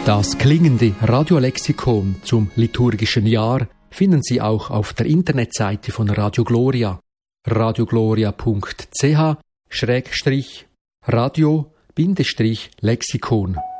Das klingende Radiolexikon zum liturgischen Jahr finden Sie auch auf der Internetseite von Radio Gloria, radiogloria.ch/radio-lexikon.